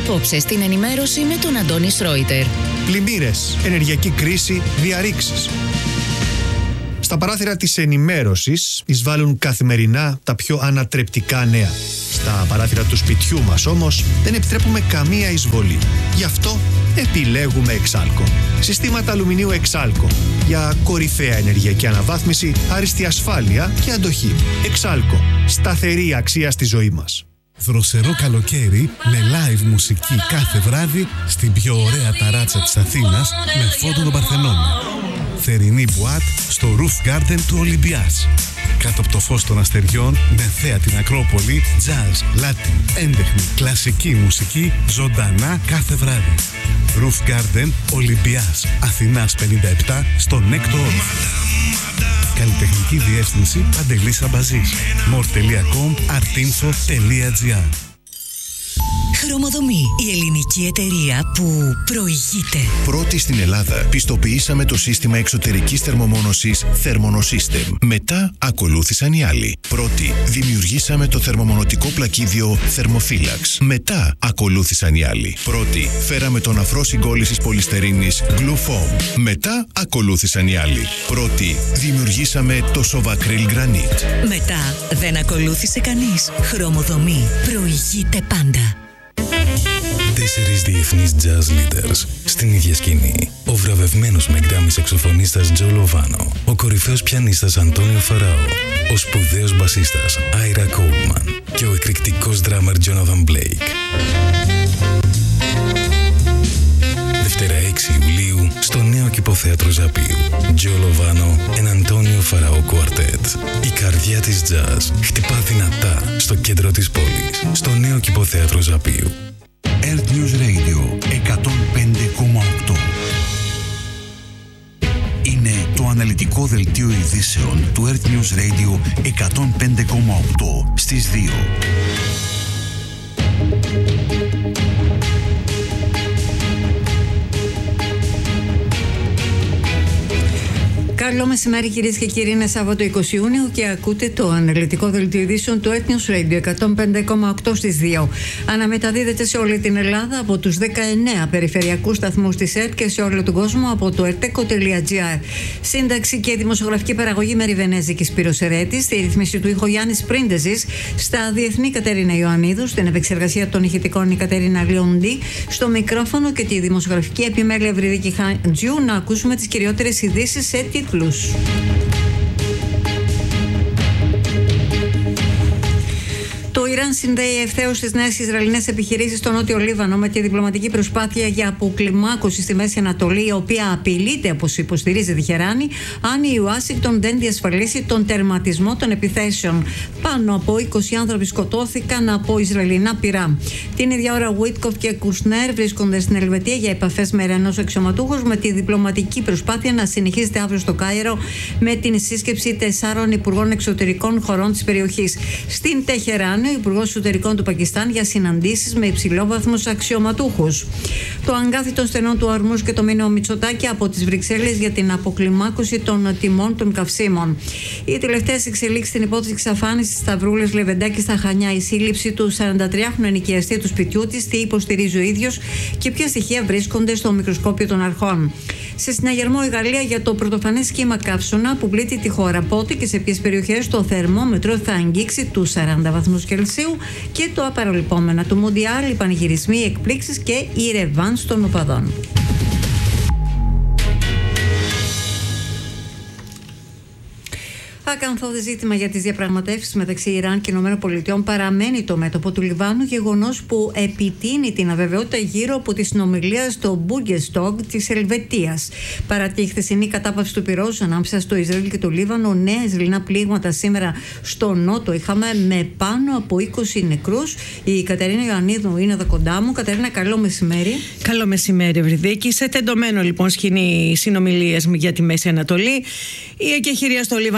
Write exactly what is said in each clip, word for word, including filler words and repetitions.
Απόψε στην ενημέρωση με τον Αντώνη Σρόιτερ. Πλημμύρες, ενεργειακή κρίση, διαρρήξεις. Στα παράθυρα της ενημέρωσης εισβάλλουν καθημερινά τα πιο ανατρεπτικά νέα. Στα παράθυρα του σπιτιού μας όμως δεν επιτρέπουμε καμία εισβολή. Γι' αυτό επιλέγουμε Εξάλκο. Συστήματα αλουμινίου Εξάλκο για κορυφαία ενεργειακή αναβάθμιση, άριστη ασφάλεια και αντοχή. Εξάλκο. Σταθερή αξία στη ζωή μας. Δροσερό καλοκαίρι με live μουσική κάθε βράδυ στην πιο ωραία ταράτσα της Αθήνας με φόντο τον Παρθενώνα. Θερινή μπουάτ στο Roof Garden του Ολυμπιάς. Κάτω από το φως των αστεριών, με θέα την Ακρόπολη, jazz, latin, έντεχνη, κλασική μουσική, ζωντανά κάθε βράδυ. Roof Garden Ολυμπιάς, Αθηνάς πενήντα επτά, στο Νέκτο Όροφο. Καλλιτεχνική διεύθυνση Παντελής Αμπαζής. μορ τελεία κομ, artinfo τελεία gr. Χρωμοδομή, η ελληνική εταιρεία που προηγείται. Πρώτη στην Ελλάδα πιστοποιήσαμε το σύστημα εξωτερικής θερμομόνωσης Thermonosystem. Μετά ακολούθησαν οι άλλοι. Πρώτη δημιουργήσαμε το θερμομονωτικό πλακίδιο Thermophilax. Μετά ακολούθησαν οι άλλοι. Πρώτη φέραμε τον αφρό συγκόλλησης πολυστερίνης Glufoam. Μετά ακολούθησαν οι άλλοι. Πρώτη δημιουργήσαμε το Sovacryl Granite. Μετά δεν ακολούθησε κανείς. Χρωμοδομή, προηγείται πάντα. Τέσσερις διεθνείς jazz leaders στην ίδια σκηνή. Ο βραβευμένος με γκράμι σαξοφωνίστας Τζο Λοβάνο, ο κορυφαίος πιανίστας Αντώνιο Φαράο, ο σπουδαίος μπασίστας Άιρα Κόλμαν και ο εκρηκτικός ντράμερ Τζόναθαν Μπλέικ. Δευτέρα έξι Ιουλίου στο νέο Κηποθέατρο Ζαπίου. Τζο Λοβάνο and Αντώνιο Φαράο Κουαρτέτ. Η καρδιά της jazz χτυπά δυνατά στο κέντρο της πόλης, στο νέο Κηποθέατρο Ζαπίου. Earth News Radio εκατόν πέντε κόμμα οκτώ. Είναι το αναλυτικό δελτίο ειδήσεων του Earth News Radio εκατόν πέντε κόμμα οκτώ στις δύο. Καλό μεσημέρι κυρίες και κύριοι, είναι Σάββατο είκοσι Ιουνίου και ακούτε το αναλυτικό δελτίο ειδήσεων του Earth News Radio εκατόν πέντε κόμμα οκτώ στις δύο. Αναμεταδίδεται σε όλη την Ελλάδα από τους δεκαεννέα περιφερειακούς σταθμούς της ΕΡΤ και σε όλο τον κόσμο από το ερτέκο τελεία τζι άρ. Σύνταξη και δημοσιογραφική παραγωγή Μέρη Βενέζη Σπύρος Ερέτης, στη ρυθμίση του ήχου Γιάννης Πρίντεζης, στα διεθνή Κατερίνα Ιωαννίδου, στην επεξεργασία των ηχητικών η Κατερίνα Λιοντή, στο μικρόφωνο και τη δημοσιογραφική επιμέλεια Ευρυδίκη Χαντζιού. Να ακούσουμε τις κυριότερες ειδήσεις σε τίτλους. Το Ιράν συνδέει ευθέως τις νέες Ισραηλινές επιχειρήσεις στο Νότιο Λίβανο με τη διπλωματική προσπάθεια για αποκλιμάκωση στη Μέση Ανατολή, η οποία απειλείται, όπως υποστηρίζει η Τεχεράνη, αν η Ουάσιγκτον δεν διασφαλίσει τον τερματισμό των επιθέσεων. Πάνω από είκοσι άνθρωποι σκοτώθηκαν από Ισραηλινά πυρά. Την ίδια ώρα, Βίτκοφ και Κουσνέρ βρίσκονται στην Ελβετία για επαφές με Ιρανούς αξιωματούχους, με τη διπλωματική προσπάθεια να συνεχίζεται αύριο στο Κάιρο με την σύσκεψη τεσσάρων υπουργών εξωτερικών χωρών της περιοχής. Στην Τεχεράνη, ο Υπουργός Εσωτερικών του Πακιστάν για συναντήσεις με υψηλόβαθμους αξιωματούχους. Το αγκάθι των στενών του Ορμούζ και το μήνυμα Μητσοτάκη από τις Βρυξέλλες για την αποκλιμάκωση των τιμών των καυσίμων. Οι τελευταίες εξελίξεις στην υπόθεση εξαφάνισης Σταυρούλας Λεβεντάκη στα Χανιά, η σύλληψη του σαραντατριάχρονου ενοικιαστή του σπιτιού της, τι υποστηρίζει ο ίδιος και ποια στοιχεία βρίσκονται στο μικροσκόπιο των αρχών. Σε συναγερμό η Γαλλία για το πρωτοφανές κύμα καύσωνα που πλήττει τη χώρα. Πότε και σε ποιες περιοχές το θερμόμετρο θα αγγίξει τους σαράντα βαθμούς Κελσίου και το απαραλειπόμενα του Μουντιάλ, οι πανηγυρισμοί, οι εκπλήξεις και η ρεβάνς των οπαδών. Ακαθόδη ζήτημα για τις διαπραγματεύσεις μεταξύ Ιράν και ΗΠΑ παραμένει το μέτωπο του Λιβάνου, γεγονός που επιτείνει την αβεβαιότητα γύρω από τη συνομιλία στο Bundestag της Ελβετίας. Παρά τη χθεσινή κατάπαυση του πυρός ανάμεσα στο Ισραήλ και το Λίβανο, νέα Ισραηλινά πλήγματα σήμερα στο Νότο είχαμε με πάνω από είκοσι νεκρούς. Η Κατερίνα Ιωαννίδου είναι εδώ κοντά μου. Κατερίνα, καλό μεσημέρι. Καλό μεσημέρι, Ευρυδίκη. Σε τεντωμένο λοιπόν σκηνή συνομιλίες για τη Μέση Ανατολή. Η εκεχηρία στο Λίβανο κλειδί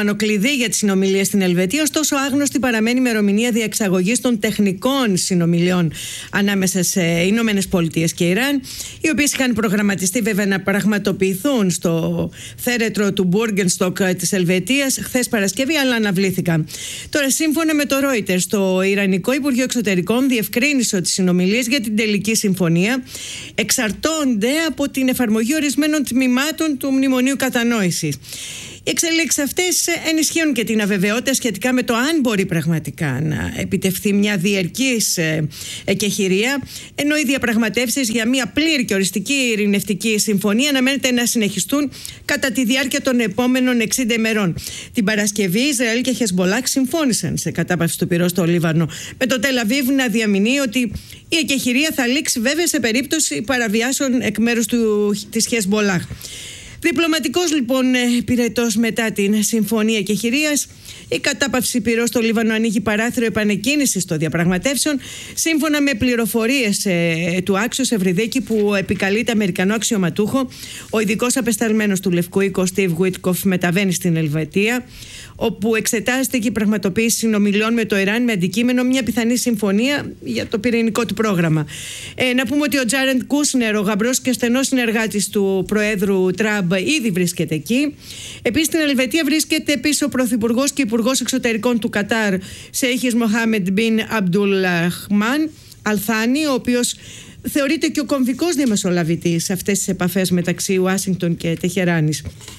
κλειδί για τις συνομιλίες στην Ελβετία, ωστόσο άγνωστη παραμένει η ημερομηνία διεξαγωγής των τεχνικών συνομιλιών ανάμεσα σε Ηνωμένες Πολιτείες και Ιράν, οι οποίες είχαν προγραμματιστεί βέβαια να πραγματοποιηθούν στο θέρετρο του Μπούργενστοκ της Ελβετίας χθες Παρασκευή, αλλά αναβλήθηκαν. Τώρα, σύμφωνα με το Reuters, το Ιρανικό Υπουργείο Εξωτερικών διευκρίνησε ότι οι συνομιλίες για την τελική συμφωνία εξαρτώνται από την εφαρμογή ορισμένων τμήματων του Μνημονίου Κατανόησης. Οι εξελίξεις αυτές ενισχύουν και την αβεβαιότητα σχετικά με το αν μπορεί πραγματικά να επιτευχθεί μια διαρκής εκεχηρία, ενώ οι διαπραγματεύσεις για μια πλήρη και οριστική ειρηνευτική συμφωνία αναμένεται να συνεχιστούν κατά τη διάρκεια των επόμενων εξήντα ημερών. Την Παρασκευή, Ισραήλ και Χεσμολάχ συμφώνησαν σε κατάπαυση του πυρός στο Λίβανο, με το Τελ Αβίβ να διαμηνύει ότι η εκεχηρία θα λήξει βέβαια σε περίπτωση παραβιάσεων εκ μέρους της Χεσμολάχ. Διπλωματικός λοιπόν πυρετός μετά την συμφωνία εκεχηρίας, η κατάπαυση πυρός στο Λίβανο ανοίγει παράθυρο επανεκκίνησης των διαπραγματεύσεων, σύμφωνα με πληροφορίες ε, του Άξιος Ευρυδίκη που επικαλείται Αμερικανό αξιωματούχο. Ο ειδικός απεσταλμένος του Λευκού Οίκου, ο Στίβ Γουίτκοφ, μεταβαίνει στην Ελβετία, όπου εξετάζεται και η πραγματοποίηση συνομιλιών με το Ιράν με αντικείμενο μια πιθανή συμφωνία για το πυρηνικό του πρόγραμμα. Ε, να πούμε ότι ο Τζάρεντ Κούσνερ, ο γαμπρός και στενός συνεργάτης του Προέδρου Τραμπ, ήδη βρίσκεται εκεί. Επίσης στην Ελβετία βρίσκεται επίσης ο Πρωθυπουργός και Υπουργός Εξωτερικών του Κατάρ, Σέιχης Μοχάμεντ Μπιν Αμπντουλραχμάν Αλ Θάνι, ο οποίος θεωρείται και ο κομβικός διαμεσολαβητής σε αυτές τις επαφές μεταξύ Ουάσιγκτον και Τεχεράνης.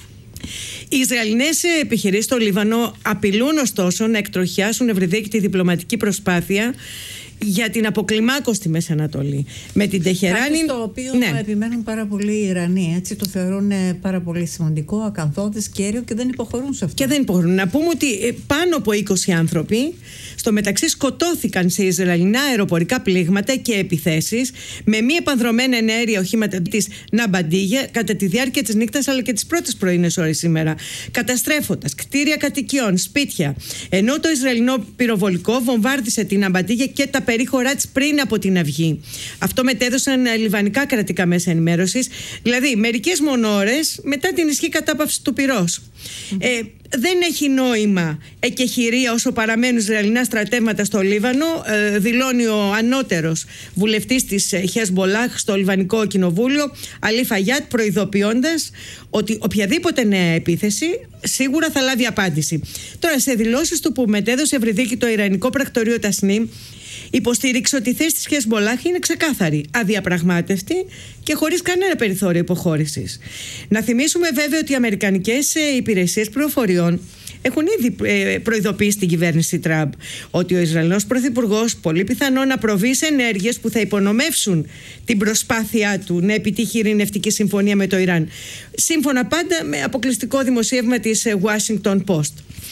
Οι Ισραηλινές επιχειρήσεις στο Λίβανο απειλούν ωστόσο να εκτροχιάσουν ευρυδίκητη διπλωματική προσπάθεια για την αποκλιμάκωση στη Μέση Ανατολή. Με την Τεχεράνη. Κάτι στο οποίο ναι. επιμένουν πάρα πολλοί οι Ιρανοί. Έτσι, το θεωρούν πάρα πολύ σημαντικό, ακαθόδες, κέριο και δεν υποχωρούν σε αυτό. Και δεν υποχωρούν. Να πούμε ότι πάνω από είκοσι άνθρωποι στο μεταξύ σκοτώθηκαν σε Ισραηλινά αεροπορικά πλήγματα και επιθέσεις με μη επανδρομένα εναέρια οχήματα της Ναμπαντίγια κατά τη διάρκεια της νύχτας αλλά και τις πρώτες πρωινές ώρες σήμερα, καταστρέφοντας κτίρια κατοικιών, σπίτια. Ενώ το Ισραηλινό πυροβολικό βομβάρδισε την Ναμπαντίγια και τα περίχωρά της πριν από την αυγή. Αυτό μετέδωσαν λιβανικά κρατικά μέσα ενημέρωσης, δηλαδή μερικές μόνο ώρες μετά την ισχύ κατάπαυση του πυρός. Mm-hmm. Ε, δεν έχει νόημα εκεχηρία όσο παραμένουν Ισραηλινά στρατεύματα στο Λίβανο, ε, δηλώνει ο ανώτερος βουλευτής της Χεσμολάχ στο Λιβανικό Κοινοβούλιο, Αλί Φαγιάτ, προειδοποιώντας ότι οποιαδήποτε νέα επίθεση σίγουρα θα λάβει απάντηση. Τώρα, σε δηλώσεις του που μετέδωσε ευρυδίκη το Ιρανικό πρακτορείο Τασνίμ, υποστήριξε ότι η θέση της Χεσμολάχ είναι ξεκάθαρη, αδιαπραγμάτευτη και χωρίς κανένα περιθώριο υποχώρησης. Να θυμίσουμε βέβαια ότι οι αμερικανικές υπηρεσίες πληροφοριών έχουν ήδη προειδοποιήσει την κυβέρνηση Τραμπ ότι ο Ισραηλινός Πρωθυπουργός πολύ πιθανόν να προβεί σε ενέργειες που θα υπονομεύσουν την προσπάθειά του να επιτύχει ειρηνευτική συμφωνία με το Ιράν. Σύμφωνα πάντα με αποκλειστικό δημοσίευμα της Washington Post.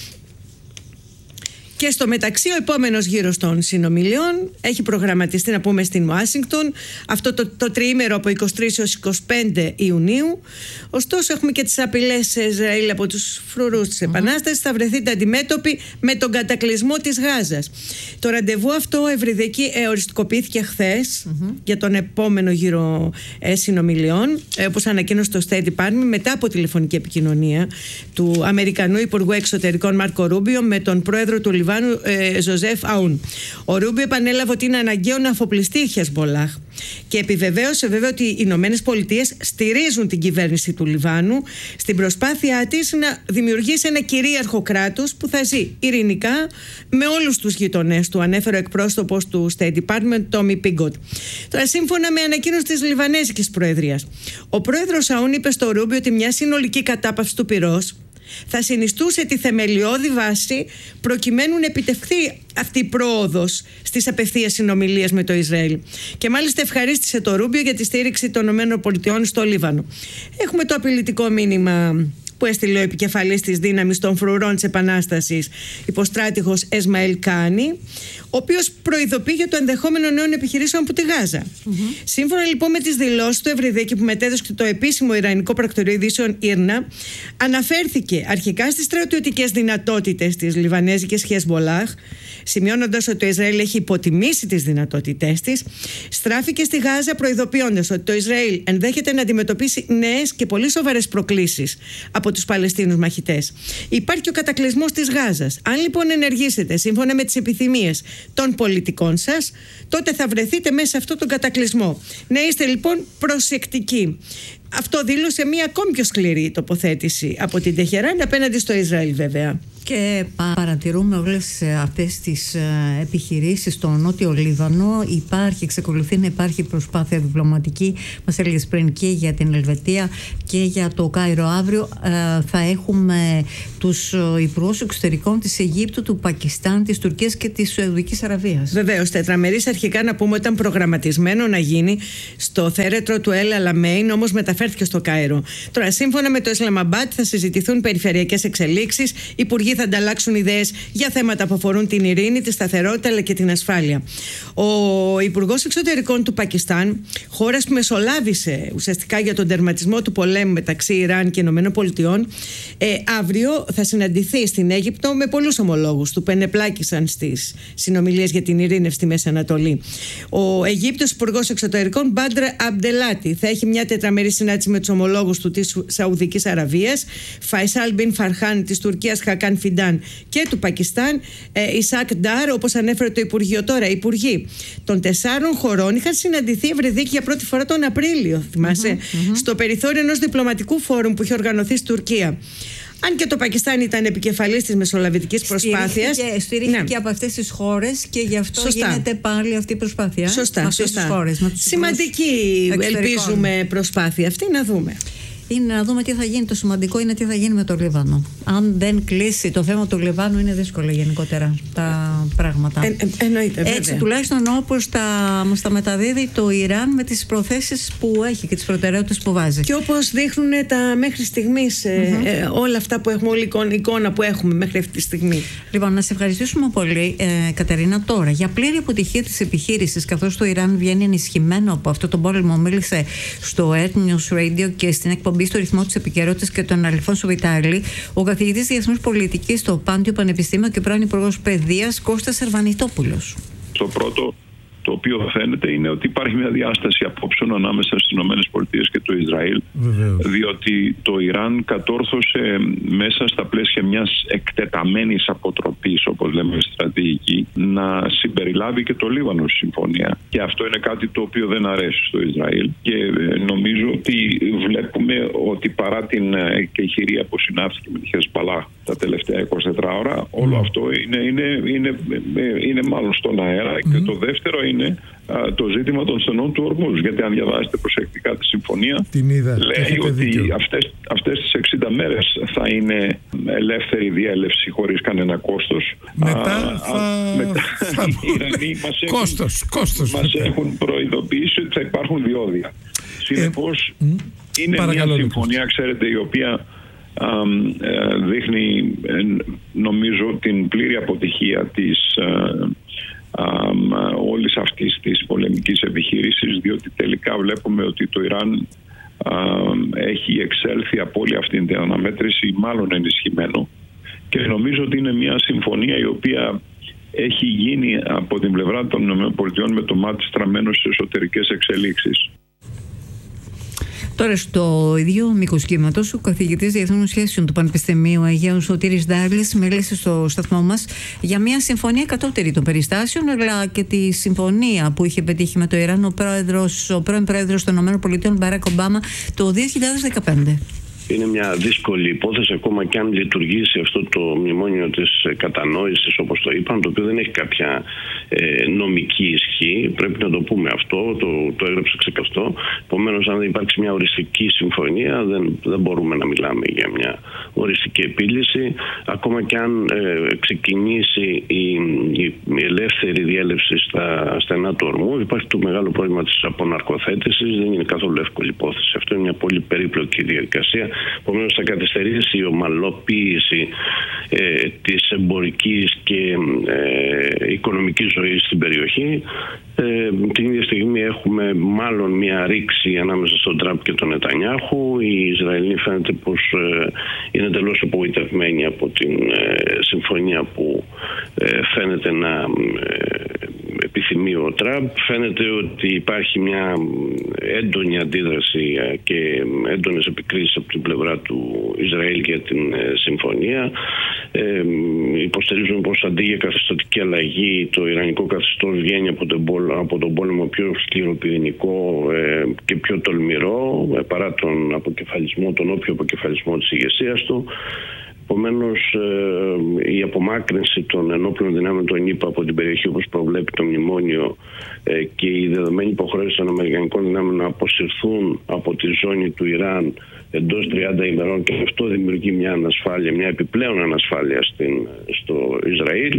Και στο μεταξύ ο επόμενος γύρος των συνομιλιών έχει προγραμματιστεί, να πούμε, στην Ουάσιγκτον, αυτό το, το τριήμερο από είκοσι τρεις έως είκοσι πέντε Ιουνίου. Ωστόσο έχουμε και τις απειλές σε Ισραήλ από τους φρουρούς της Επανάστασης. Θα βρεθείτε αντιμέτωποι με τον κατακλυσμό της Γάζας. Το ραντεβού αυτό ευρυδική ε, οριστικοποιήθηκε χθες mm-hmm. για τον επόμενο γύρο ε, συνομιλιών, ε, όπως ανακοίνωσε το State Department μετά από τηλεφωνική επικοινωνία του Αμερικανού Υπουργού Εξωτερικών Μάρκο Ρούμπιο με τον πρόεδρο του Λιβάνου ε, Ζωζέφ Αούν. Ο Ρούμπιο επανέλαβε ότι είναι αναγκαίο να αφοπλιστεί η Χεσμολάχ και επιβεβαίωσε βέβαια ότι οι Ηνωμένες Πολιτείες στηρίζουν την κυβέρνηση του Λιβάνου στην προσπάθειά της να δημιουργήσει ένα κυρίαρχο κράτος που θα ζει ειρηνικά με όλους τους γειτονές του, ανέφερε ο εκπρόσωπος του State Department, Τόμι Πίγκοτ. Τώρα, σύμφωνα με ανακοίνωση της Λιβανέζικης Προεδρίας, ο πρόεδρος Αούν είπε στο Ρούμπιο ότι μια συνολική κατάπαυση του πυρός θα συνιστούσε τη θεμελιώδη βάση προκειμένου να επιτευχθεί αυτή η πρόοδος στις απευθείας συνομιλίες με το Ισραήλ. Και μάλιστα ευχαρίστησε το Ρούμπιο για τη στήριξη των ΗΠΑ στο Λίβανο. Έχουμε το απειλητικό μήνυμα που έστειλε ο επικεφαλής της δύναμης των φρουρών της Επανάστασης, υποστράτηγος Εσμαήλ Κάνι, ο οποίος προειδοποιεί για το ενδεχόμενο νέων επιχειρήσεων από τη Γάζα. Mm-hmm. Σύμφωνα λοιπόν με τις δηλώσεις του Ευρυδίκη που μετέδωσε το επίσημο Ιρανικό Πρακτορείο Ειδήσεων Ήρνα, αναφέρθηκε αρχικά στις στρατιωτικές δυνατότητες της Λιβανέζικης Χεσμολάχ, σημειώνοντας ότι το Ισραήλ έχει υποτιμήσει τις δυνατότητές της, στράφηκε στη Γάζα προειδοποιώντας ότι το Ισραήλ ενδέχεται να αντιμετωπίσει νέες και πολύ σοβαρές προκλήσεις από από τους Παλαιστίνους μαχητές. Υπάρχει και ο κατακλυσμός της Γάζας. Αν λοιπόν ενεργήσετε σύμφωνα με τις επιθυμίες των πολιτικών σας, τότε θα βρεθείτε μέσα σε αυτόν τον κατακλυσμό. Να είστε λοιπόν προσεκτικοί. Αυτό δήλωσε μια ακόμη πιο σκληρή τοποθέτηση από την Τεχεράνη απέναντι στο Ισραήλ, βέβαια. Και παρατηρούμε όλες αυτές τις επιχειρήσεις στο Νότιο Λίβανο. Υπάρχει, εξακολουθεί να υπάρχει προσπάθεια διπλωματική. Μας έλεγες πριν και για την Ελβετία και για το Κάιρο. Αύριο θα έχουμε τους υπουργούς εξωτερικών της Αιγύπτου, του Πακιστάν, της Τουρκίας και της Σαουδικής Αραβίας. Βεβαίως, τετραμερής αρχικά να πούμε ήταν προγραμματισμένο να γίνει στο θέρετρο του Ελ Αλαμέιν, όμως μεταφέρθηκε στο Κάιρο. Τώρα, σύμφωνα με το Ισλαμαμπάτ, θα συζητηθούν περιφερειακές εξελίξεις. Υπουργοί θα ανταλλάξουν ιδέες για θέματα που αφορούν την ειρήνη, τη σταθερότητα αλλά και την ασφάλεια. Ο Υπουργός Εξωτερικών του Πακιστάν, χώρας που μεσολάβησε ουσιαστικά για τον τερματισμό του πολέμου μεταξύ Ιράν και ΗΠΑ, ε, αύριο θα συναντηθεί στην Αίγυπτο με πολλούς ομολόγους του που ενεπλάκησαν στις συνομιλίες για την ειρήνευση στη Μέση Ανατολή. Ο Αιγύπτιος Υπουργός Εξωτερικών Μπάντρε Αμπντελάτι θα έχει μια τετραμερή συνάντηση με τους ομολόγους του της Σαουδικής Αραβίας, Φαϊσάλ Μπιν Φαρχάν της Τουρκίας, Χακάν Φιντάν και του Πακιστάν, ε, Ισακ Ντάρ, όπως ανέφερε το Υπουργείο. Τώρα, οι υπουργοί των τεσσάρων χωρών είχαν συναντηθεί ευρυδίκη για πρώτη φορά τον Απρίλιο, θυμάσαι, mm-hmm, mm-hmm. στο περιθώριο ενός διπλωματικού φόρουμ που είχε οργανωθεί στην Τουρκία. Αν και το Πακιστάν ήταν επικεφαλής της μεσολαβητικής προσπάθειας. Στηρίχθηκε ναι. από αυτές τις χώρες και γι' αυτό σωστά. γίνεται πάλι αυτή η προσπάθεια. Σωστά, σωστά. Χώρες, σημαντική ελπίζουμε προσπάθεια αυτή, να δούμε. Είναι να δούμε τι θα γίνει. Το σημαντικό είναι τι θα γίνει με το Λίβανο. Αν δεν κλείσει το θέμα του Λιβάνου, είναι δύσκολα γενικότερα τα πράγματα. Ε, ε, εννοείται, Έτσι, βέβαια. τουλάχιστον όπως τα, μας τα μεταδίδει το Ιράν με τις προθέσεις που έχει και τις προτεραιότητες που βάζει. Και όπως δείχνουν τα μέχρι στιγμής mm-hmm. ε, ε, όλα αυτά που έχουμε, όλη η εικόνα που έχουμε μέχρι αυτή τη στιγμή. Λοιπόν, να σε ευχαριστήσουμε πολύ, ε, Κατερίνα. Τώρα, για πλήρη αποτυχία της επιχείρησης, καθώς το Ιράν βγαίνει ενισχυμένο από αυτό τον πόλεμο, μίλησε στο Earth News Radio και στην εκπομπή στο ρυθμό της επικαιρότητας και των Αλεφών Βιτάλη, ο καθηγητής Διεθνούς Πολιτικής στο Πάντιο Πανεπιστήμιο και πρώην Υπουργός Παιδείας Κώστας Σερβανιτόπουλος. Το πρώτο το οποίο φαίνεται είναι ότι υπάρχει μια διάσταση απόψεων ανάμεσα στις ΗΠΑ και το Ισραήλ. Βεβαίως. Διότι το Ιράν κατόρθωσε μέσα στα πλαίσια μιας εκτεταμένης αποτροπής, όπως λέμε στρατηγική, να συμπεριλάβει και το Λίβανο στη συμφωνία. Και αυτό είναι κάτι το οποίο δεν αρέσει στο Ισραήλ. Και νομίζω ότι βλέπουμε ότι παρά την εκεχηρία που συνάφθηκε με τη Χεσμπαλάχ τα τελευταία είκοσι τέσσερις ώρα, mm. όλο αυτό είναι, είναι, είναι, είναι μάλλον στον αέρα. Mm. Και το δεύτερο είναι είναι α, το ζήτημα των στενών του Ορμούζ. Γιατί αν διαβάσετε προσεκτικά τη συμφωνία, την είδα, λέει ότι αυτές, αυτές τις εξήντα μέρες θα είναι ελεύθερη διέλευση χωρίς κανένα κόστος. Μετά α, θα... α, μετά θα... οι Ιρανοί μας έχουν, κόστος, κόστος, μας έχουν προειδοποιήσει ότι θα υπάρχουν διόδια. Συνεπώς ε, είναι παρακαλώ, μια συμφωνία, ξέρετε, η οποία α, ε, δείχνει ε, νομίζω την πλήρη αποτυχία της ε, Um, όλης αυτής της πολεμικής επιχείρησης, διότι τελικά βλέπουμε ότι το Ιράν um, έχει εξέλθει από όλη αυτή την αναμέτρηση μάλλον ενισχυμένο, και νομίζω ότι είναι μια συμφωνία η οποία έχει γίνει από την πλευρά των ΗΠΑ με το μάτι στραμμένο στις εσωτερικές εξελίξεις. Τώρα, στο ίδιο μήκος κύματος, ο καθηγητής Διεθνών Σχέσεων του Πανεπιστημίου Αιγαίου Σωτήρης Ντάρλης μίλησε στο σταθμό μας για μια συμφωνία κατώτερη των περιστάσεων, αλλά και τη συμφωνία που είχε πετύχει με το Ιράν ο, πρόεδρος, ο πρώην πρόεδρος των ΗΠΑ Μπαράκ Ομπάμα το δύο χιλιάδες δεκαπέντε. Είναι μια δύσκολη υπόθεση, ακόμα και αν λειτουργήσει αυτό το μνημόνιο της κατανόησης, όπως το είπαν, το οποίο δεν έχει κάποια ε, νομική ισχύ. Πρέπει να το πούμε αυτό, το, το έγραψε ξεκαθαρό. Επομένως, αν δεν υπάρξει μια οριστική συμφωνία, δεν, δεν μπορούμε να μιλάμε για μια οριστική επίλυση. Ακόμα και αν ε, ξεκινήσει η, η, η ελεύθερη διέλευση στα στενά του Ορμού, υπάρχει το μεγάλο πρόβλημα της αποναρκοθέτησης. Δεν είναι καθόλου εύκολη υπόθεση. Αυτό είναι μια πολύ περίπλοκη διαδικασία. Επομένως, θα καθυστερήσει η ομαλοποίηση ε, της εμπορικής και ε, οικονομικής ζωής στην περιοχή. Ε, την ίδια στιγμή έχουμε μάλλον μια ρήξη ανάμεσα στον Τραμπ και τον Νετανιάχου. Οι Ισραηλοί φαίνεται πως ε, είναι εντελώς απογοητευμένοι από την ε, συμφωνία που ε, φαίνεται να ε, επιθυμεί ο Τραμπ. Φαίνεται ότι υπάρχει μια έντονη αντίδραση και έντονες επικρίσεις από την πλευρά του Ισραήλ για την συμφωνία. Ε, υποστηρίζουν πως αντί για καθεστωτική αλλαγή το ιρανικό καθεστώς βγαίνει από τον, από τον πόλεμο πιο σκληροπυρηνικό ε, και πιο τολμηρό ε, παρά τον αποκεφαλισμό, τον όποιο αποκεφαλισμό της ηγεσίας του. Επομένως, ε, η απομάκρυνση των ενόπλων δυνάμεων των ΗΠΑ από την περιοχή, όπως προβλέπει το μνημόνιο, ε, και η δεδομένη υποχρέωση των αμερικανικών δυνάμεων να αποσυρθούν από τη ζώνη του Ιράν εντός τριάντα ημερών, και αυτό δημιουργεί μια ανασφάλεια, μια επιπλέον ανασφάλεια στην, στο Ισραήλ.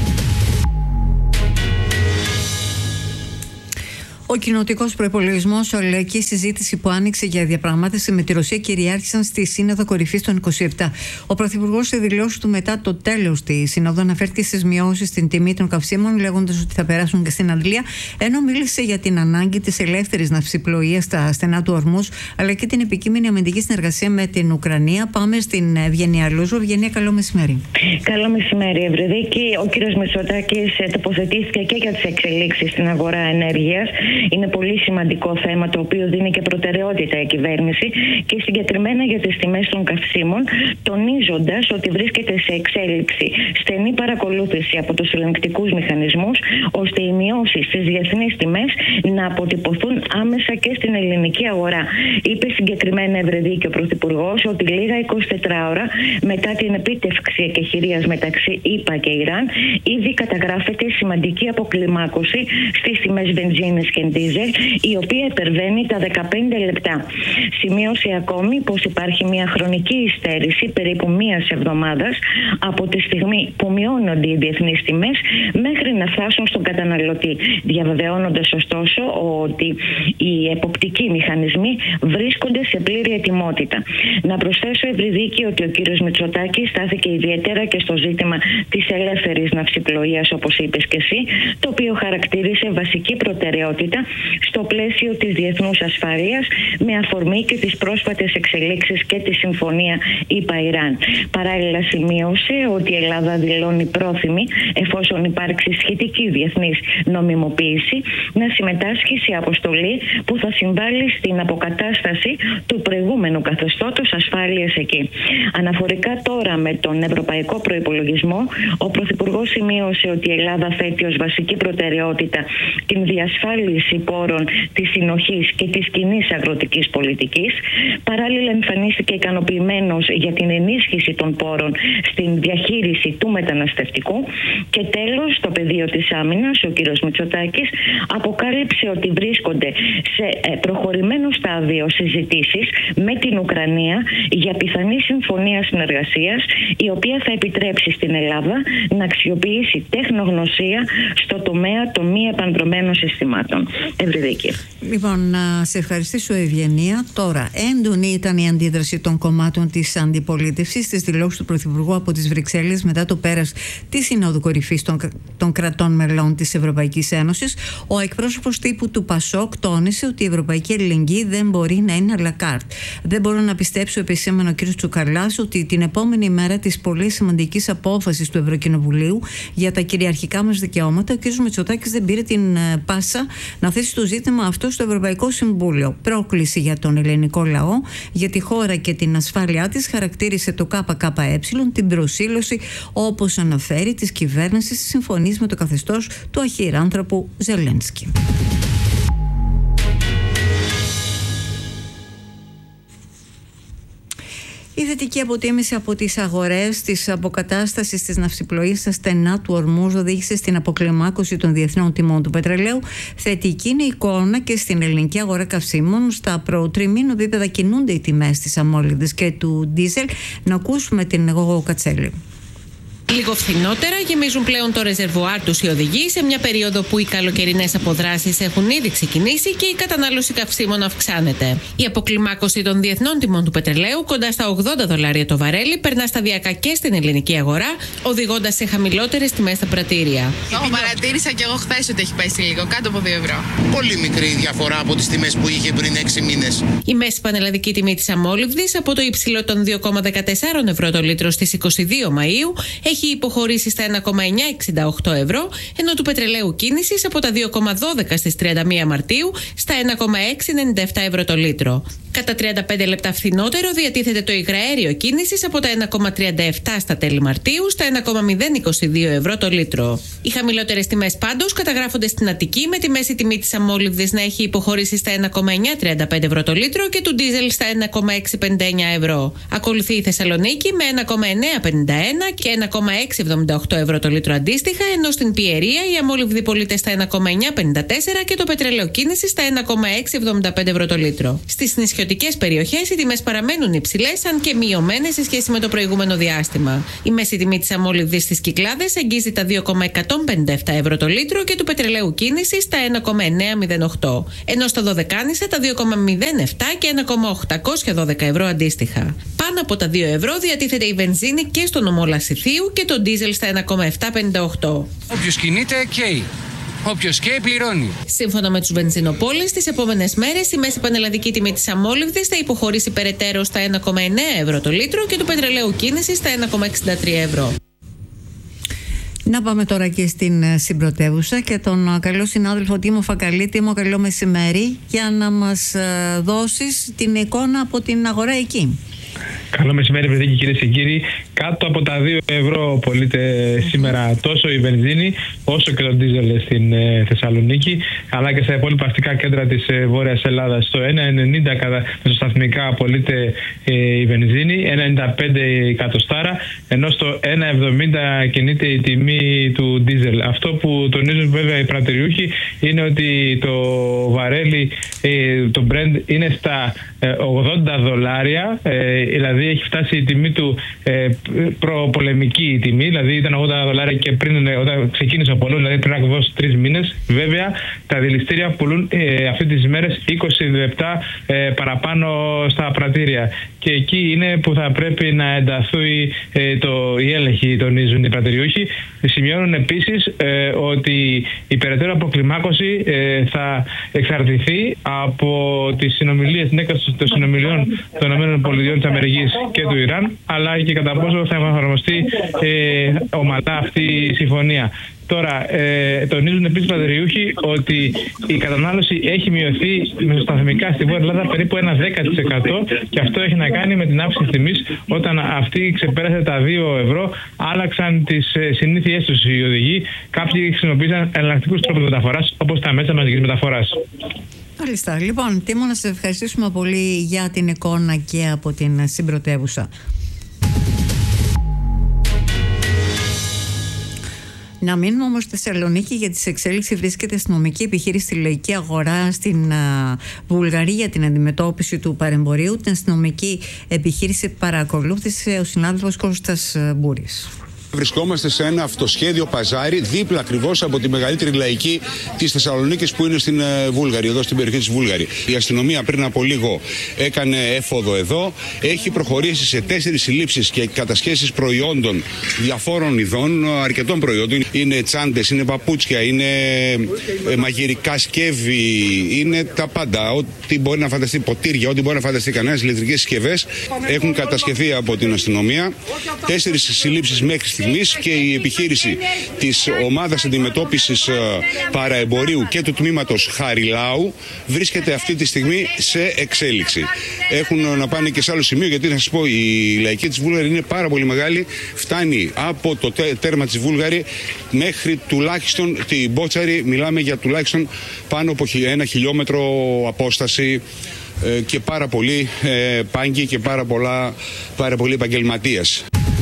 Ο κοινοτικός προϋπολογισμός, ολική συζήτηση που άνοιξε για διαπραγμάτευση με τη Ρωσία κυριάρχησαν στη Σύνοδο Κορυφής των είκοσι επτά. Ο Πρωθυπουργός σε δηλώσεις του μετά το τέλος της Συνόδου αναφέρθηκε στις μειώσεις στην τιμή των καυσίμων, λέγοντας ότι θα περάσουν και στην αντλία, ενώ μίλησε για την ανάγκη της ελεύθερης ναυσιπλοείας στα στενά του Ορμούς, αλλά και την επικείμενη αμυντική συνεργασία με την Ουκρανία. Πάμε στην Ευγενία Λούζου. Ευγενία, καλό μεσημέρι. Καλό μεσημέρι, Ευρεδίκη. Ο κύριος Μητσοτάκης τοποθετήθηκε και για τις εξελίξεις στην αγορά ενέργειας. Είναι πολύ σημαντικό θέμα, το οποίο δίνει και προτεραιότητα η κυβέρνηση, και συγκεκριμένα για τις τιμές των καυσίμων, τονίζοντας ότι βρίσκεται σε εξέλιξη στενή παρακολούθηση από τους ελεγκτικούς μηχανισμούς, ώστε οι μειώσεις στις διεθνείς τιμές να αποτυπωθούν άμεσα και στην ελληνική αγορά. Είπε συγκεκριμένα, Ευρεδίκη, ο Πρωθυπουργός ότι λίγα εικοσιτέσσερις ώρα μετά την επίτευξη εκεχηρίας μεταξύ ΗΠΑ και Ιράν, ήδη καταγράφεται σημαντική αποκλιμάκωση στις τιμές βενζίνης και ντίζελ, η οποία υπερβαίνει τα δεκαπέντε λεπτά. Σημείωσε ακόμη πως υπάρχει μια χρονική υστέρηση περίπου μίας εβδομάδας από τη στιγμή που μειώνονται οι διεθνείς τιμές μέχρι να φτάσουν στον καταναλωτή, διαβεβαιώνοντας ωστόσο ότι οι εποπτικοί μηχανισμοί βρίσκονται σε πλήρη ετοιμότητα. Να προσθέσω, Ευρυδίκη, ότι ο κύριος Μητσοτάκης στάθηκε ιδιαίτερα και στο ζήτημα της ελεύθερης ναυσιπλοείας, όπως είπες και εσύ, το οποίο χαρακτήρισε βασική προτεραιότητα στο πλαίσιο της διεθνούς ασφαλείας, με αφορμή και τις πρόσφατες εξελίξεις και τη συμφωνία ΗΠΑ-Ιράν. Παράλληλα, σημείωσε ότι η Ελλάδα δηλώνει πρόθυμη, εφόσον υπάρξει σχετική διεθνής νομιμοποίηση, να συμμετάσχει σε αποστολή που θα συμβάλλει στην αποκατάσταση του προηγούμενου καθεστώτος ασφάλειας εκεί. Αναφορικά τώρα με τον ευρωπαϊκό προϋπολογισμό, ο Πρωθυπουργός σημείωσε ότι η Ελλάδα θέτει ως βασική προτεραιότητα την διασφάλιση πόρων της συνοχής και της κοινής αγροτικής πολιτικής. Παράλληλα, εμφανίστηκε ικανοποιημένος για την ενίσχυση των πόρων στην διαχείριση του μεταναστευτικού. Και τέλος, στο πεδίο της άμυνας, ο κ. Μητσοτάκης αποκάλυψε ότι βρίσκονται σε προχωρημένο στάδιο συζητήσεις με την Ουκρανία για πιθανή συμφωνία συνεργασίας, η οποία θα επιτρέψει στην Ελλάδα να αξιοποιήσει τεχνογνωσία στο τομέα των μη επανδρομένων συστημάτων. Ευρυδίκη. Λοιπόν, να σε ευχαριστήσω, Ευγενία. Τώρα, έντονη ήταν η αντίδραση των κομμάτων της αντιπολίτευσης στις δηλώσεις του Πρωθυπουργού από τις Βρυξέλλες μετά το πέρας της Συνόδου Κορυφής των, των κρατών μελών της Ευρωπαϊκής Ένωσης. Ο εκπρόσωπος τύπου του Πασόκ τόνισε ότι η ευρωπαϊκή αλληλεγγύη δεν μπορεί να είναι à la carte. Δεν μπορώ να πιστέψω, επισήμανε ο κ. Τσουκαλάς, ότι την επόμενη μέρα της πολύ σημαντικής απόφασης του Ευρωκοινοβουλίου για τα κυριαρχικά μας δικαιώματα, ο κ. Μητσοτάκης δεν πήρε την πάσα να θέσει το ζήτημα αυτό στο Ευρωπαϊκό Συμβούλιο. Πρόκληση για τον ελληνικό λαό, για τη χώρα και την ασφάλειά της, χαρακτήρισε το ΚΚΕ την προσήλωση, όπως αναφέρει, της κυβέρνησης της συμφωνίας με το καθεστώς του αχυράνθρωπου Ζελένσκι. Η θετική αποτίμηση από τις αγορές της αποκατάστασης της ναυσιπλοείας στα στενά του Ορμούς οδήγησε στην αποκλιμάκωση των διεθνών τιμών του πετρελαίου. Θετική είναι η εικόνα και στην ελληνική αγορά καυσίμων. Στα προτριμήνου επίπεδα κινούνται οι τιμές της αμόλυδης και του ντίζελ. Να ακούσουμε την Γογό Κατσέλη. Λίγο φθηνότερα γεμίζουν πλέον το ρεζερβουάρ τους οι οδηγοί σε μια περίοδο που οι καλοκαιρινές αποδράσεις έχουν ήδη ξεκινήσει και η κατανάλωση καυσίμων αυξάνεται. Η αποκλιμάκωση των διεθνών τιμών του πετρελαίου, κοντά στα ογδόντα δολάρια το βαρέλι, περνά σταδιακά και στην ελληνική αγορά, οδηγώντας σε χαμηλότερες τιμές στα πρατήρια. Το παρατήρησα και εγώ χθες ότι έχει πέσει λίγο, κάτω από δύο ευρώ. Πολύ μικρή διαφορά από τις τιμές που είχε πριν έξι μήνες. Η μέση πανελλαδική τιμή της αμόλυβδης από το υψηλό των δύο κόμμα δεκατέσσερα ευρώ το λίτρο στις είκοσι δύο Μαΐου έχει υποχωρήσει στα ένα κόμμα εννιακόσια εξήντα οκτώ ευρώ, ενώ του πετρελαίου κίνησης από τα δύο κόμμα δώδεκα στις τριάντα μία Μαρτίου στα ένα κόμμα εξακόσια ενενήντα επτά ευρώ το λίτρο. Κατά τριάντα πέντε λεπτά φθηνότερο διατίθεται το υγραέριο κίνησης από τα ένα κόμμα τριάντα επτά στα τέλη Μαρτίου στα ένα κόμμα μηδέν είκοσι δύο ευρώ το λίτρο. Οι χαμηλότερες τιμές πάντως καταγράφονται στην Αττική, με τη μέση τιμή της αμόλυβδης να έχει υποχωρήσει στα ένα κόμμα εννιακόσια τριάντα πέντε ευρώ το λίτρο και του ντίζελ στα ένα κόμμα εξακόσια πενήντα εννέα ευρώ. Ακολουθεί η Θεσσαλονίκη με ένα κόμμα εννιακόσια πενήντα ένα και ένα κόμμα εξακόσια εβδομήντα οκτώ ευρώ το λίτρο αντίστοιχα, ενώ στην Πιερία η αμόλυβδη πωλείται στα ένα κόμμα εννιακόσια πενήντα τέσσερα και το πετρέλαιο κίνησης στα ένα κόμμα εξακόσια εβδομήντα πέντε ευρώ το λίτρο. Στις νησιωτικές περιοχές οι τιμές παραμένουν υψηλές, αν και μειωμένες σε σχέση με το προηγούμενο διάστημα. Η μέση τιμή της αμόλυβδης στις Κυκλάδες αγγίζει τα δύο κόμμα εκατόν πενήντα επτά ευρώ το λίτρο και του πετρελαίου κίνησης στα ένα κόμμα εννιακόσια μηδέν οκτώ, ενώ στα Δωδεκάνησα τα δύο κόμμα μηδέν επτά και ένα κόμμα οκτακόσια δώδεκα ευρώ αντίστοιχα. Πάνω από τα δύο ευρώ διατίθεται η βενζίνη και στο νομό Λασιθίου και το ντίζελ στα ένα κόμμα επτακόσια πενήντα οκτώ. Όποιος κινείται, καίει. Όποιος καίει, πληρώνει. Σύμφωνα με τους βενζινοπόλες, τις επόμενες μέρες η μέση πανελλαδική τιμή της αμόλυβδης θα υποχωρήσει περαιτέρω στα ένα κόμμα εννέα ευρώ το λίτρο και του πετρελαίου κίνησης στα ένα κόμμα εξήντα τρία ευρώ. Να πάμε τώρα και στην συμπρωτεύουσα και τον καλό συνάδελφο Τίμο Φακαλή. Τίμο, καλό μεσημέρι, για να μας δώσεις την εικόνα από την αγορά εκεί. Καλό μεσημέρι, παιδιά, κυρίες και κύριοι. Κάτω από τα δύο ευρώ πωλείται σήμερα τόσο η βενζίνη όσο και το ντίζελ στην ε, Θεσσαλονίκη, αλλά και στα υπόλοιπα αστικά κέντρα της ε, Βόρειας Ελλάδας. Στο ένα ενενήντα κατά μεσοσταθμικά πωλείται ε, η βενζίνη, ένα ενενήντα πέντε η εκατοστάρα, ενώ στο ένα εβδομήντα κινείται η τιμή του ντίζελ. Αυτό που τονίζουν βέβαια οι πρατηριούχοι είναι ότι το βαρέλι, ε, το Brent, είναι στα ε, ογδόντα δολάρια, ε, δηλαδή έχει φτάσει η τιμή του ε, προπολεμική τιμή, δηλαδή ήταν ογδόντα δολάρια και πριν, όταν ξεκίνησε ο πολλών, δηλαδή πριν ακριβώς τρεις μήνες. Βέβαια, τα δηληστήρια πουλούν ε, αυτή τις μέρες είκοσι λεπτά ε, παραπάνω στα πρατήρια. Και εκεί είναι που θα πρέπει να ενταθεί ε, το, η έλεγχη, τονίζουν οι πρατηριούχοι. Σημειώνουν επίσης ε, ότι η περαιτέρω αποκλιμάκωση ε, θα εξαρτηθεί από τις συνομιλίες, την έκαση των συνομιλιών των ΗΠΑ και του Ιράν, αλλά και κατά πόσο θα εφαρμοστεί ε, ομαλά αυτή η συμφωνία. Τώρα, ε, τονίζουν επίσης οι πρατηριούχοι ότι η κατανάλωση έχει μειωθεί μεσοσταθμικά στη Βόρεια Ελλάδα περίπου ένα δέκα τοις εκατό και αυτό έχει να κάνει με την αύξηση της τιμής. Όταν αυτή ξεπέρασε τα δύο ευρώ, άλλαξαν τις συνήθειές τους οι οδηγοί. Κάποιοι χρησιμοποίησαν εναλλακτικούς τρόπους μεταφοράς, όπως τα μέσα μαζικής μεταφοράς. Μάλιστα. Λοιπόν, Τίμο, να σας ευχαριστήσουμε πολύ για την εικόνα και από την συμπρωτεύουσα. Να μείνουμε όμως στη Θεσσαλονίκη, για τις εξέλιξεις βρίσκεται αστυνομική επιχείρηση στη Λαϊκή Αγορά στην α, Βουλγαρία για την αντιμετώπιση του παρεμπορίου. Την αστυνομική επιχείρηση παρακολούθησε ο συνάδελφος Κώστας Μπούρης. Βρισκόμαστε σε ένα αυτοσχέδιο παζάρι δίπλα ακριβώς από τη μεγαλύτερη λαϊκή της Θεσσαλονίκης που είναι στην Βούλγαρη, εδώ στην περιοχή της Βούλγαρη. Η αστυνομία πριν από λίγο έκανε έφοδο εδώ, έχει προχωρήσει σε τέσσερις συλλήψεις και κατασχέσεις προϊόντων διαφόρων ειδών, αρκετών προϊόντων. Είναι τσάντες, είναι παπούτσια, είναι μαγειρικά σκεύη, είναι τα πάντα. Ό,τι μπορεί να φανταστεί, ποτήρια, ό,τι μπορεί να φανταστεί κανένας, ηλεκτρικές συσκευές έχουν κατασχεθεί από την αστυνομία. Τέσσερις συλλήψεις μέχρι στιγμής και η επιχείρηση της ομάδας αντιμετώπισης παραεμπορίου και του τμήματος Χαριλάου βρίσκεται αυτή τη στιγμή σε εξέλιξη. Έχουν να πάνε και σε άλλο σημείο, γιατί να σας πω, η λαϊκή της Βούλγαρη είναι πάρα πολύ μεγάλη. Φτάνει από το τέρμα της Βούλγαρη μέχρι τουλάχιστον την Μπότσαρη. Μιλάμε για τουλάχιστον πάνω από ένα χιλιόμετρο απόσταση και πάρα πολλοί πάγκοι και πάρα, πολλά, πάρα πολλοί επαγγελματίες.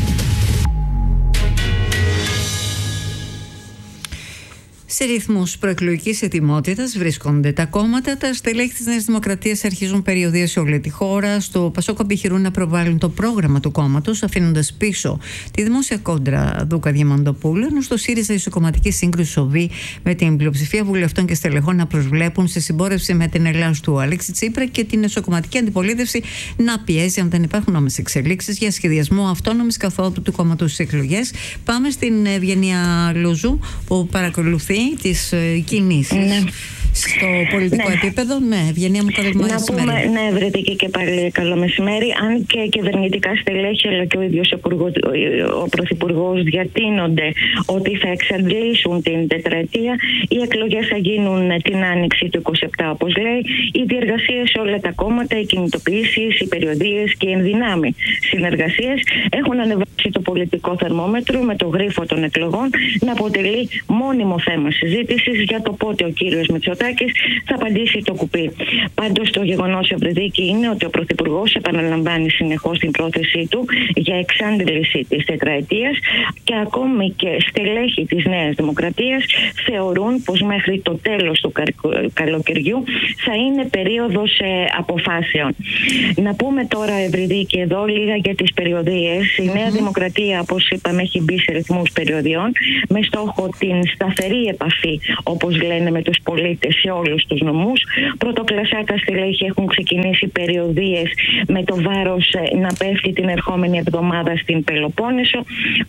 Σε ρυθμούς προεκλογικής ετοιμότητας βρίσκονται τα κόμματα. Τα στελέχη της Νέας Δημοκρατίας αρχίζουν περιοδεία σε όλη τη χώρα. Στο Πασόκ επιχειρούν να προβάλλουν το πρόγραμμα του κόμματος, αφήνοντας πίσω τη δημόσια κόντρα Δούκα Διαμαντοπούλου, ενώ στο ΣΥΡΙΖΑ η ισοκομματική σύγκρουση σοβεί, με την πλειοψηφία βουλευτών και στελεχών να προσβλέπουν σε συμπόρευση με την Ελλάδα του Αλέξη Τσίπρα και την ισοκομματική αντιπολίτευση να πιέζει, αν δεν υπάρχουν νόμες εξελίξεις, για σχεδιασμό αυτόνομης καθόδου του κόμματος στις εκλογές. Πάμε στην Ευγενία Λούζου που παρακολουθεί τις κινήσεις. Ναι. στο πολιτικό ναι. επίπεδο. Ναι, Ευγενία μου, καλό Να πούμε, ναι, Ευρετική, και πάλι καλό μεσημέρι. Αν και κυβερνητικά στελέχη αλλά και ο ίδιος ο, ο Πρωθυπουργός διατείνονται ότι θα εξαντλήσουν την τετραετία, οι εκλογές θα γίνουν την άνοιξη του είκοσι επτά, όπως λέει. Οι διεργασίες σε όλα τα κόμματα, οι κινητοποιήσεις, οι περιοδίες και οι ενδυνάμει συνεργασίες έχουν ανεβάσει το πολιτικό θερμόμετρο με το γρίφο των εκλογών να αποτελεί μόνιμο θέμα συζήτησης για το πότε ο κύριος Μητσοτάκης θα απαντήσει το κουπί. Πάντως το γεγονός, Ευρεδίκη, είναι ότι ο Πρωθυπουργός επαναλαμβάνει συνεχώς την πρόθεσή του για εξάντληση της τετραετίας και ακόμη και στελέχη της Νέας Δημοκρατίας θεωρούν πως μέχρι το τέλος του καλοκαιριού θα είναι περίοδος ε, αποφάσεων. Να πούμε τώρα, Ευρεδίκη, εδώ λίγα για τις περιοδίες. Η Νέα Δημοκρατία, όπως είπαμε, έχει μπει σε ρυθμούς περιοδιών με στόχο την σταθερή επαφή, όπως λένε, με τους πολίτες σε όλους τους νομούς. Πρωτοκλασσά τα στελέχη έχουν ξεκινήσει περιοδίες με το βάρος να πέφτει την ερχόμενη εβδομάδα στην Πελοπόννησο.